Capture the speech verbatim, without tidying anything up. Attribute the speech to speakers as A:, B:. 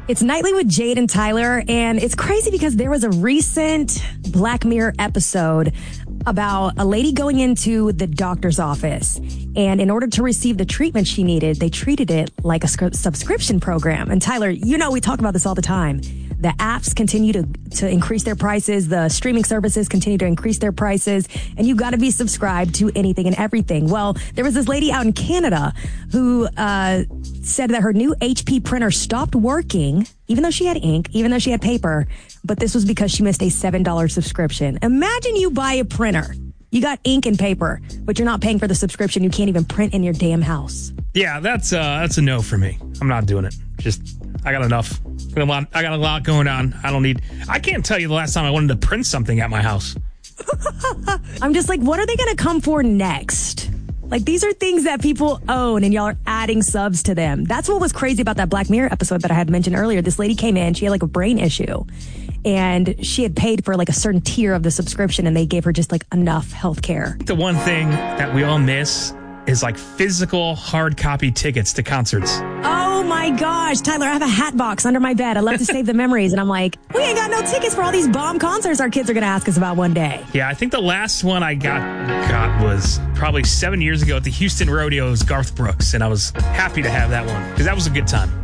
A: It's Nightly with Jade and Tyler, and it's crazy because there was a recent Black Mirror episode about a lady going into the doctor's office, and in order to receive the treatment she needed, they treated it like a sc- subscription program. And Tyler, you know we talk about this all the time. The apps continue to, to increase their prices. The streaming services continue to increase their prices. And you got to be subscribed to anything and everything. Well, there was this lady out in Canada who uh, said that her new H P printer stopped working, even though she had ink, even though she had paper. But this was because she missed a seven dollars subscription. Imagine you buy a printer. You got ink and paper, but you're not paying for the subscription. You can't even print in your damn house.
B: Yeah, that's uh, that's a no for me. I'm not doing it. Just, I got enough. I got a lot, I got a lot going on. I don't need, I can't tell you the last time I wanted to print something at my house.
A: I'm just like, what are they going to come for next? Like, these are things that people own and y'all are adding subs to them. That's what was crazy about that Black Mirror episode that I had mentioned earlier. This lady came in, she had like a brain issue, and she had paid for like a certain tier of the subscription, and they gave her just like enough health care.
B: The one thing that we all miss is like physical hard copy tickets to concerts.
A: Oh my gosh, Tyler, I have a hat box under my bed. I love to save the memories. And I'm like, we ain't got no tickets for all these bomb concerts our kids are going to ask us about one day.
B: Yeah, I think the last one I got got was probably seven years ago at the Houston Rodeo's Garth Brooks. And I was happy to have that one because that was a good time.